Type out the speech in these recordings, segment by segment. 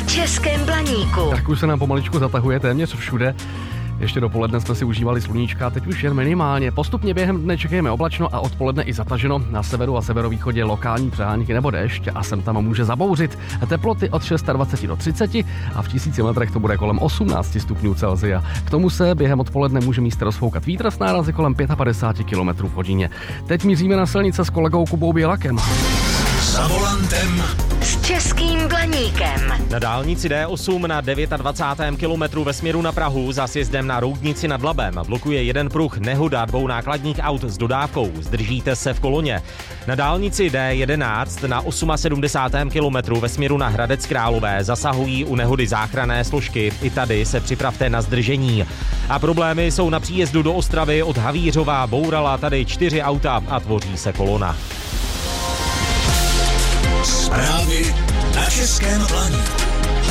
Českém Blaníku. Tak už se nám pomaličku zatahuje téměř všude. Ještě dopoledne jsme si užívali sluníčka, teď už jen minimálně. Postupně během dne čekáme oblačno a odpoledne i zataženo. Na severu a severovýchodě lokální přehánky nebo déšť a sem tam může zabouřit. Teploty od 26 do 30 a v 1000 metrech to bude kolem 18 stupňů Celsia. K tomu se během odpoledne může místy rozfoukat vítr s nárazy kolem 55 km v hodině. Teď míříme na silnice s kolegou Kubou Bělakem. Za volantem S Českým Blaníkem. Na dálnici D8 na 29. kilometru ve směru na Prahu za sjezdem na Roudnici nad Labem blokuje jeden pruh nehoda 2 nákladních aut s dodávkou. Zdržíte se v koloně. Na dálnici D11 na 78. kilometru ve směru na Hradec Králové zasahují u nehody záchranné složky. I tady se připravte na zdržení. A problémy jsou na příjezdu do Ostravy od Havířova. Bourala tady 4 auta a tvoří se kolona. Zprávy na Českém Blaníku.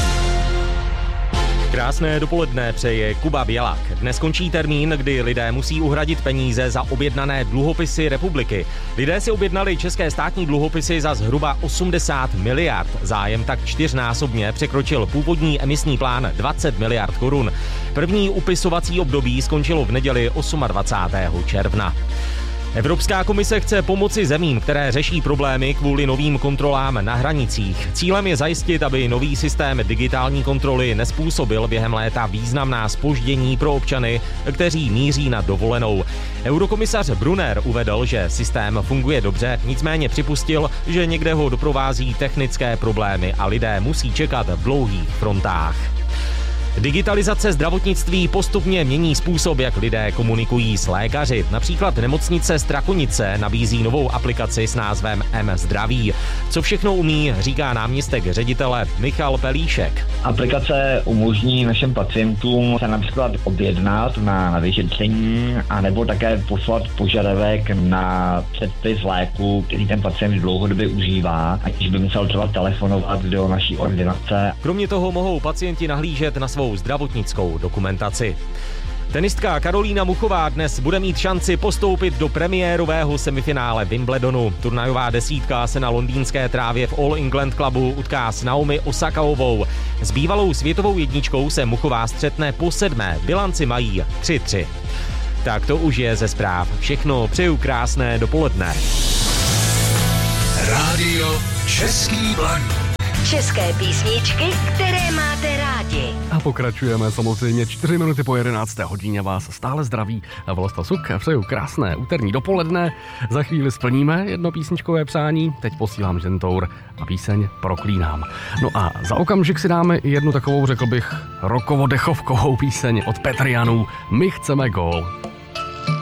Krásné dopoledne přeje Kuba Bělak. Dnes končí termín, kdy lidé musí uhradit peníze za objednané dluhopisy republiky. Lidé si objednali české státní dluhopisy za zhruba 80 miliard. Zájem tak 4násobně překročil původní emisní plán 20 miliard korun. První upisovací období skončilo v neděli 28. června. Evropská komise chce pomoci zemím, které řeší problémy kvůli novým kontrolám na hranicích. Cílem je zajistit, aby nový systém digitální kontroly nezpůsobil během léta významná zpoždění pro občany, kteří míří na dovolenou. Eurokomisař Brunner uvedl, že systém funguje dobře, nicméně připustil, že někde ho doprovází technické problémy a lidé musí čekat v dlouhých frontách. Digitalizace zdravotnictví postupně mění způsob, jak lidé komunikují s lékaři. Například nemocnice Strakonice nabízí novou aplikaci s názvem M-Zdraví. Co všechno umí, říká náměstek ředitele Michal Pelíšek. Aplikace umožní našim pacientům se například objednat na vyšetření a nebo také poslat požadavek na předpis léku, který ten pacient dlouhodobě užívá, aniž by musel třeba telefonovat do naší ordinace. Kromě toho mohou pacienti nahlížet na svou zdravotnickou dokumentaci. Tenistka Karolína Muchová dnes bude mít šanci postoupit do premiérového semifinále Wimbledonu. Turnajová desítka se na londýnské trávě v All England Clubu utká s Naomi Osakaovou. S bývalou světovou jedničkou se Muchová střetne po 7. Bilanci mají 3-3. Tak to už je ze zpráv. Všechno, přeju krásné dopoledne. Rádio Český Blaník. České písničky, které máte rádi. A pokračujeme samozřejmě 4 minuty po 11. hodině vás stále zdraví Vlasta Suk. Přeju krásné úterní dopoledne. Za chvíli splníme jedno písničkové přání. Teď posílám žentour a píseň Proklínám. No a za okamžik si dáme i jednu takovou, řekl bych, rockovo-dechovkovou píseň od Petrianů. My chceme gól.